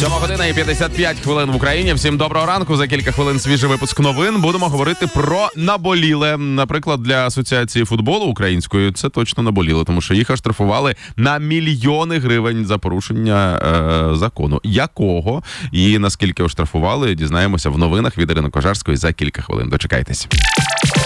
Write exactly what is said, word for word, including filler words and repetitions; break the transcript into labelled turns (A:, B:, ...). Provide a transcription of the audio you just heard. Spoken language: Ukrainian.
A: Сьома година і п'ятдесят п'ять хвилин в Україні. Всім доброго ранку. За кілька хвилин свіжий випуск новин. Будемо говорити про наболіле. Наприклад, для Асоціації футболу української це точно наболіло, тому що їх оштрафували на мільйони гривень за порушення е, закону. Якого і наскільки оштрафували, дізнаємося в новинах від Ірини Кожарської за кілька хвилин. Дочекайтесь.